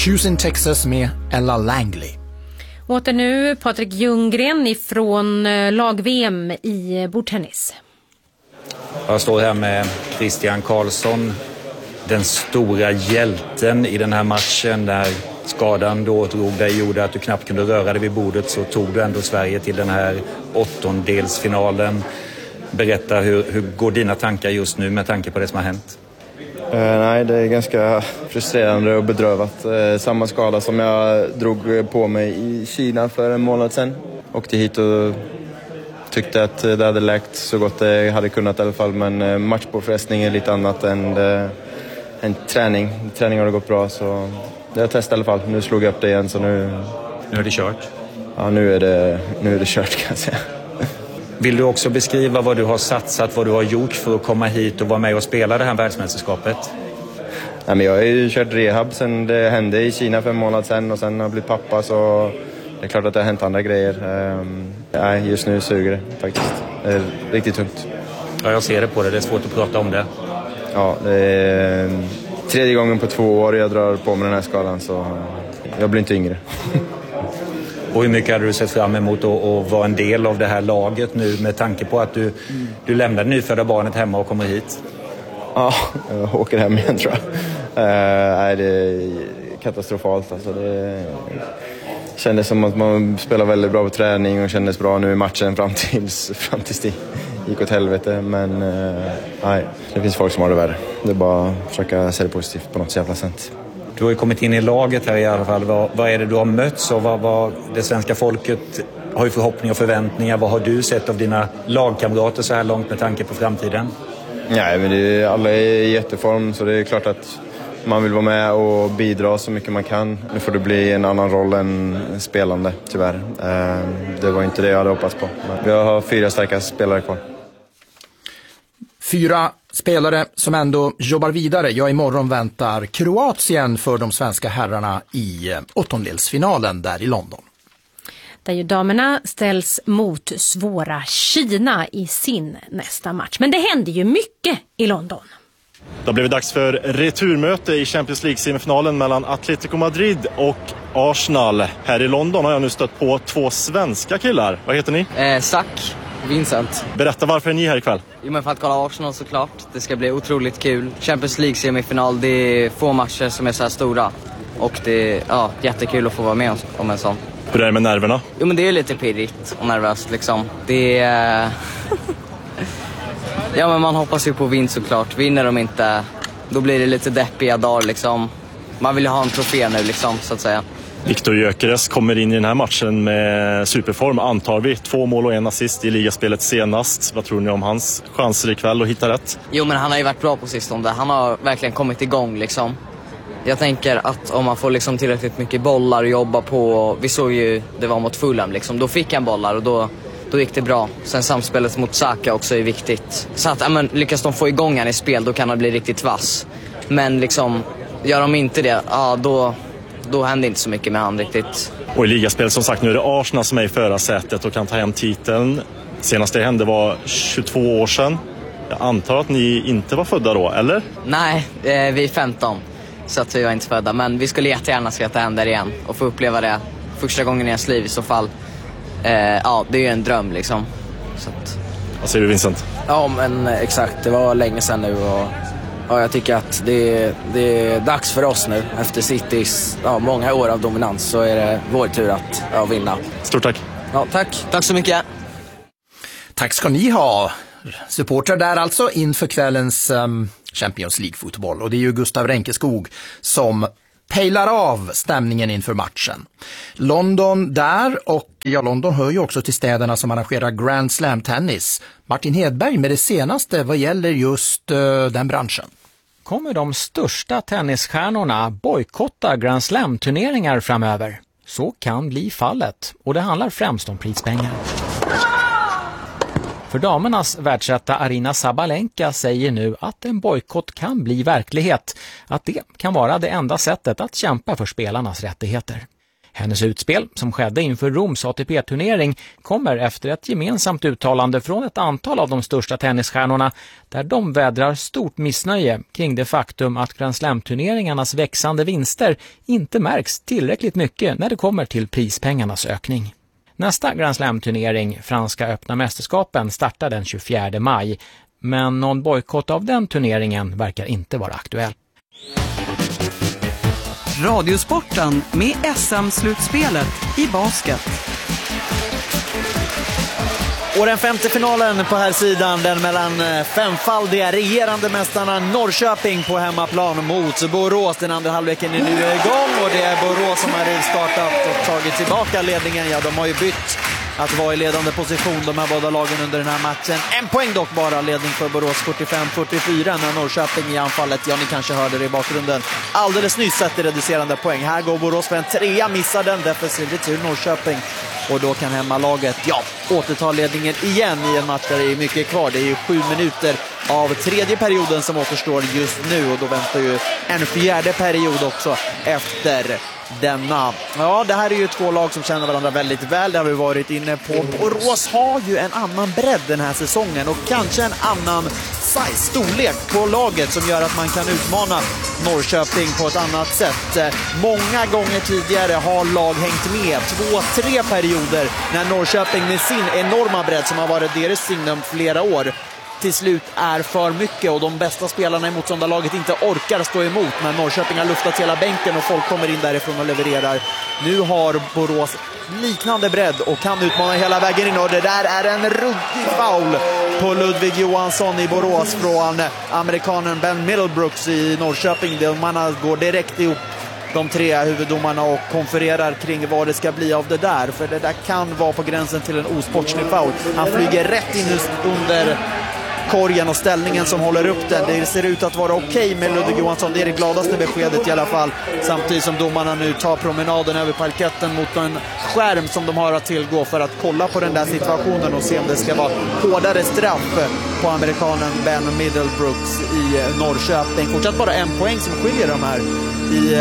Houston, Texas med Ella Langley. Åter nu Patrik Ljunggren ifrån lag-VM i bordtennis. Jag står här med Christian Karlsson, den stora hjälten i den här matchen. Där skadan då drog dig, gjorde att du knappt kunde röra dig vid bordet, så tog du ändå Sverige till den här åttondelsfinalen. Berätta, hur går dina tankar just nu med tanke på det som har hänt? Nej, det är ganska frustrerande och bedrövat. Samma skada som jag drog på mig i Kina för en månad sedan. Åkte hit och tyckte att det hade läkt så gott det hade kunnat i alla fall. Men matchpåfrestning är lite annat än en träning. Träning har det gått bra, så det har testat i alla fall. Nu slog jag upp det igen, så nu är det kört? Ja, nu är det kört, kan jag säga. Vill du också beskriva vad du har satsat, vad du har gjort för att komma hit och vara med och spela det här världsmästerskapet? Nej, men jag har ju kört rehab sen det hände i Kina för en månad sedan, och sen har jag blivit pappa, så det är klart att det har hänt andra grejer. Just nu suger det faktiskt. Det är riktigt tungt. Ja, jag ser det på det. Det är svårt att prata om det. Ja, det är 3:e gången på 2 år jag drar på mig den här skadan, så jag blir inte yngre. Och hur mycket hade du sett fram emot att vara en del av det här laget nu, med tanke på att du lämnar det nyfödda barnet hemma och kommer hit? Ja, jag åker hem igen, tror jag. Nej, det är katastrofalt. Alltså, det kändes som att man spelar väldigt bra på träning och kändes bra nu i matchen fram tills det gick åt helvete. Men nej, det finns folk som har det värre. Det är bara att försöka se det positivt på något jävla sätt. Du har ju kommit in i laget här i alla fall. Vad är det du har mötts och vad det svenska folket har ju förhoppningar och förväntningar? Vad har du sett av dina lagkamrater så här långt med tanke på framtiden? Nej, men alla är i jätteform, så det är klart att man vill vara med och bidra så mycket man kan. Nu får det bli en annan roll än spelande, tyvärr. Det var inte det jag hade hoppats på. Men vi har 4 starka spelare kvar. 4 spelare som ändå jobbar vidare. Ja, imorgon väntar Kroatien för de svenska herrarna i åttondelsfinalen där i London. Där ju damerna ställs mot svåra Kina i sin nästa match. Men det händer ju mycket i London. Det har blivit dags för returmöte i Champions League-semifinalen mellan Atletico Madrid och Arsenal. Här i London har jag nu stött på 2 svenska killar. Vad heter ni? Zack, Vincent. Berätta, varför är ni här ikväll? Jo, men för att kolla Arsenal såklart. Det ska bli otroligt kul. Champions League-semifinal, det är få matcher som är så här stora. Och det är jättekul att få vara med om en sån. Hur är det med nerverna? Jo, men det är lite pirrigt och nervöst liksom. Det är... Ja, men man hoppas ju på vinn såklart. Vinner de inte, då blir det lite deppiga dagar liksom. Man vill ju ha en trofé nu liksom, så att säga. Viktor Gyökeres kommer in i den här matchen med superform, antar vi. 2 mål och 1 assist i ligaspelet senast. Vad tror ni om hans chanser ikväll att hitta rätt? Jo, men han har ju varit bra på sistone. Han har verkligen kommit igång liksom. Jag tänker att om man får liksom tillräckligt mycket bollar att jobba på. Vi såg ju, det var mot Fulham liksom. Då fick han bollar och då gick det bra. Sen samspelet mot Saka också är viktigt. Så att lyckas de få igång han i spel, då kan han bli riktigt vass. Men liksom, gör de inte det, då händer inte så mycket med han riktigt. Och i ligaspelet, som sagt, nu är det Arsenal som är i förarsätet och kan ta hem titeln. Senast det hände var 22 år sedan. Jag antar att ni inte var födda då, eller? Nej, vi är 15. Så att vi var inte födda. Men vi skulle jättegärna se att det händer igen. Och få uppleva det första gången i ens liv i så fall. Det är ju en dröm liksom. Så att... Vad säger du, Vincent? Ja, men exakt. Det var länge sedan nu. Och jag tycker att det är dags för oss nu. Efter Citys många år av dominans så är det vår tur att vinna. Stort tack. Ja, tack. Tack så mycket. Tack ska ni ha. Supportrar där alltså inför kvällens Champions League-fotboll. Och det är ju Gustav Renkeskog som pejlar av stämningen inför matchen. London där, och London hör ju också till städerna som arrangerar Grand Slam tennis. Martin Hedberg med det senaste vad gäller just den branschen. Kommer de största tennisstjärnorna bojkotta Grand Slam-turneringar framöver? Så kan bli fallet, och det handlar främst om prispengar. För damernas världsetta Arina Sabalenka säger nu att en bojkott kan bli verklighet, att det kan vara det enda sättet att kämpa för spelarnas rättigheter. Hennes utspel, som skedde inför Roms ATP-turnering, kommer efter ett gemensamt uttalande från ett antal av de största tennisstjärnorna där de vädrar stort missnöje kring det faktum att Grand Slam-turneringarnas växande vinster inte märks tillräckligt mycket när det kommer till prispengarnas ökning. Nästa Grand Slam-turnering, Franska öppna mästerskapen, startar den 24 maj, men någon bojkott av den turneringen verkar inte vara aktuell. Radiosporten med SM-slutspelet i basket. Och den femte finalen på här sidan, den mellan femfaldiga regerande mästarna Norrköping på hemmaplan mot Borås. Den andra halvleken är nu igång och det är Borås som har rivstartat och tagit tillbaka ledningen. Ja, de har ju bytt att vara i ledande position, de här båda lagen under den här matchen. En poäng dock bara, ledning för Borås 45-44 när Norrköping i anfallet, ja ni kanske hörde det i bakgrunden, alldeles nyss sätter reducerande poäng. Här går Borås för en trea, missar den, defensiv retur Norrköping. Och då kan hemmalaget, återta ledningen igen i en match där det är mycket kvar. Det är ju 7 minuter av tredje perioden som återstår just nu och då väntar ju en fjärde period också efter denna. Ja, det här är ju två lag som känner varandra väldigt väl. Det har vi varit inne på. Borås har ju en annan bredd den här säsongen och kanske en annan storlek på laget som gör att man kan utmana Norrköping på ett annat sätt. Många gånger tidigare har lag hängt med 2-3 perioder när Norrköping med sin enorma bredd som har varit deras signum flera år till slut är för mycket och de bästa spelarna i motståndarlaget inte orkar stå emot, men Norrköping har luftat hela bänken och folk kommer in därifrån och levererar. Nu har Borås liknande bredd och kan utmana hela vägen in och det där är en ruggig foul på Ludvig Johansson i Borås från amerikanen Ben Middlebrooks i Norrköping. Domarna går direkt ihop, de tre huvuddomarna, och konfererar kring vad det ska bli av det där, för det där kan vara på gränsen till en osportslig foul. Han flyger rätt in under korgen och ställningen som håller upp den. Det ser ut att vara okej med Ludvig Johansson. Det är det gladaste beskedet i alla fall. Samtidigt som domarna nu tar promenaden över parketten mot en skärm som de har att tillgå för att kolla på den där situationen och se om det ska vara hårdare straff på amerikanen Ben Middlebrooks i Norrköping. Fortsatt bara en poäng som skiljer de här i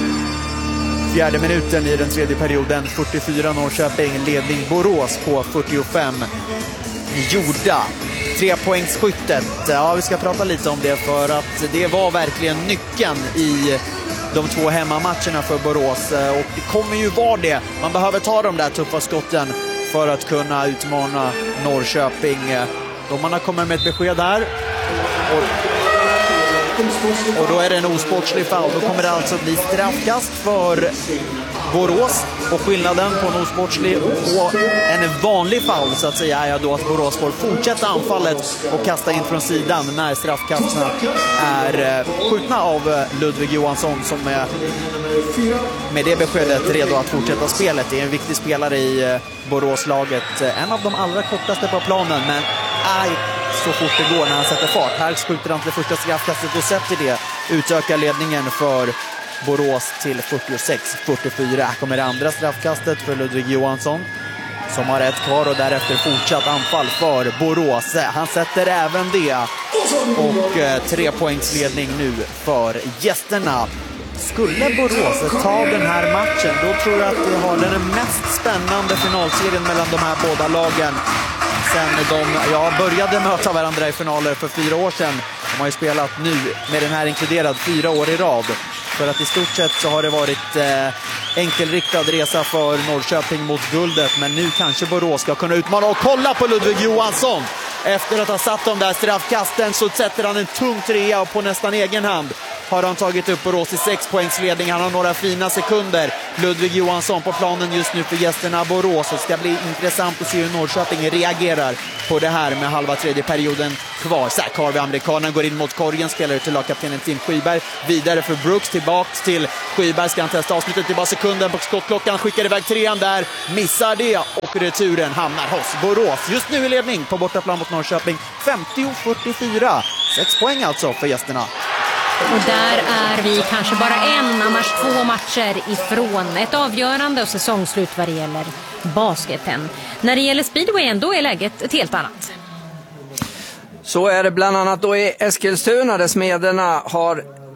fjärde minuten i den tredje perioden. 44 Norrköping, ledning Borås på 45 gjorda. 3-poängsskyttet, ja vi ska prata lite om det för att det var verkligen nyckeln i de två hemmamatcherna för Borås och det kommer ju vara det. Man behöver ta de där tuffa skotten för att kunna utmana Norrköping. Domarna kommer med ett besked här och då är det en osportslig foul. Då kommer det alltså bli straffkast för Borås och skillnaden på en osportslig och en vanlig foul så att säga är då att Borås får fortsätta anfallet och kasta in från sidan när straffkasterna är skjutna av Ludvig Johansson som är med det beskedet redo att fortsätta spelet. Det är en viktig spelare i Boråslaget, en av de allra kortaste på planen, men så fort det går när han sätter fart. Här skjuter han till första straffkastet och sätter det, utökar ledningen för Borås till 46-44. Här kommer det andra straffkastet för Ludvig Johansson som har ett kvar och därefter fortsatt anfall för Borås. Han sätter även det och 3-poängsledning nu för gästerna. Skulle Borås ta den här matchen, då tror jag att vi har den mest spännande finalserien mellan de här båda lagen sen de började möta varandra i finaler för 4 år sedan. De har ju spelat nu med den här inkluderad 4 år i rad. För att i stort sett så har det varit enkelriktad resa för Norrköping mot guldet. Men nu kanske Borås ska kunna utmana och kolla på Ludvig Johansson. Efter att ha satt de där straffkasten så sätter han en tung trea och på nästan egen hand har han tagit upp Borås i 6-poängsledning. Han har några fina sekunder. Ludvig Johansson på planen just nu för gästerna Borås. Det ska bli intressant att se hur Norrköping reagerar på det här med halva tredje perioden kvar. Zach Harvey, amerikanen, går in mot korgen, spelar till lagkaptenen Tim Skyberg. Vidare för Brooks, tillbaks till Skyberg. Ska han testa avslutet till bara sekunden på skottklockan. Skickar iväg trean där, missar det och returen hamnar hos Borås. Just nu i ledning på bortaplan mot Norrköping. 50-44. 6 poäng alltså för gästerna. Och där är vi kanske bara en, annars 2 matcher ifrån ett avgörande och säsongslut vad det gäller basketen. När det gäller speedwayen, då är läget ett helt annat. Så är det bland annat då i Eskilstuna där Smederna har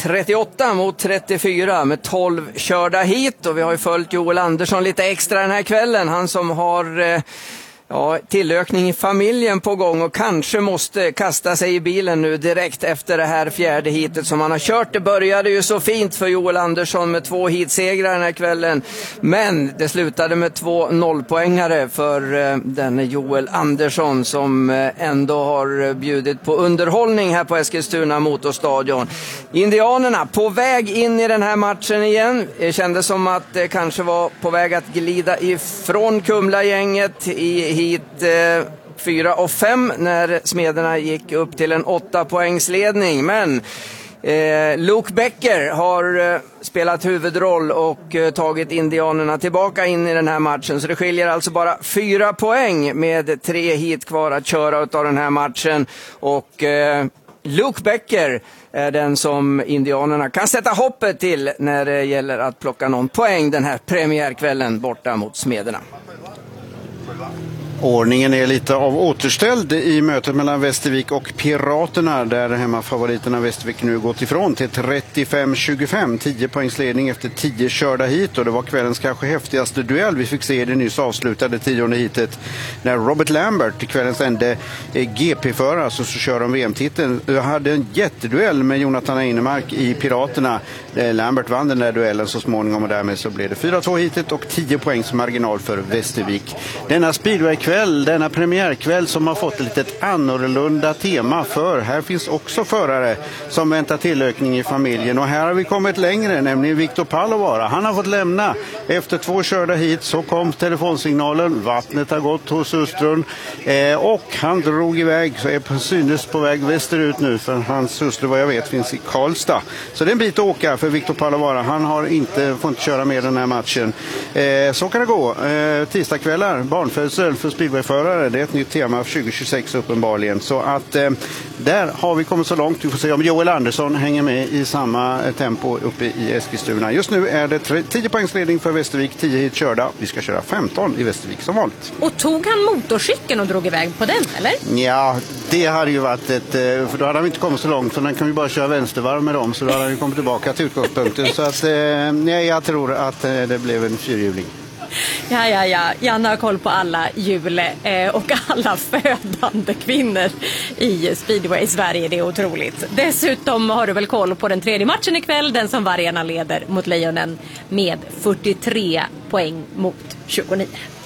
38 mot 34 med 12 körda hit, och vi har ju följt Joel Andersson lite extra den här kvällen. Han som har tillökning i familjen på gång och kanske måste kasta sig i bilen nu direkt efter det här fjärde hitet som han har kört. Det började ju så fint för Joel Andersson med 2 hitsegrar den här kvällen, men det slutade med 2 nollpoängare för den Joel Andersson som ändå har bjudit på underhållning här på Eskilstuna Motorstadion. Indianerna på väg in i den här matchen igen. Det kändes som att det kanske var på väg att glida ifrån Kumla-gänget i hit 4 och 5 när Smederna gick upp till en 8-poängsledning. Men Luke Becker har spelat huvudroll och tagit indianerna tillbaka in i den här matchen. Så det skiljer alltså bara 4 poäng med 3 hit kvar att köra av den här matchen. Och Luke Becker är den som indianerna kan sätta hoppet till när det gäller att plocka någon poäng den här premiärkvällen borta mot Smederna. Ordningen är lite av återställd i mötet mellan Västervik och Piraterna, där hemmafavoriterna Västervik nu gått ifrån till 35-25, 10 poängsledning efter 10 körda hit, och det var kvällens kanske häftigaste duell vi fick se i det nyss avslutade 10:e hitet när Robert Lambert, kvällens enda GP-förare, så kör de VM-titeln, hade en jätteduell med Jonathan Einemark i Piraterna. Lambert vann den där duellen så småningom, och därmed så blev det 4-2 hitet och 10 poängs marginal för Västervik. Denna speedwaykväll, denna premiärkväll som har fått ett litet annorlunda tema, för här finns också förare som väntar tillökning i familjen, och här har vi kommit längre, nämligen Viktor Palovaara. Han har fått lämna efter 2 körda hit, så kom telefonsignalen, vattnet har gått hos hustrun och han drog iväg, så är på synes på väg västerut nu, för hans hustru vad jag vet finns i Karlstad. Så det är en bit att åka för Viktor Palovaara. Han har får inte köra med den här matchen. Så kan det gå. Tisdagskvällar, barnfödsel för speedwayförare, det är ett nytt tema för 2026 uppenbarligen. Så att där har vi kommit så långt. Vi får se om Joel Andersson hänger med i samma tempo uppe i Eskilstuna. Just nu är det 10 poängsledning för Västervik, 10 hit körda. Vi ska köra 15 i Västervik som vanligt. Och tog han motorcykeln och drog iväg på den, eller? Ja, det hade ju varit för då hade han inte kommit så långt, för den kan vi bara köra vänstervarv med dem, så då hade han ju kommit tillbaka till utgångspunkten. Så att jag tror att det blev en fyrhjuling. Ja. Janne har koll på alla hjul och alla födande kvinnor i speedway i Sverige. Det är otroligt. Dessutom har du väl koll på den tredje matchen ikväll, den som Vargarna leder mot Lejonen med 43 poäng mot 29.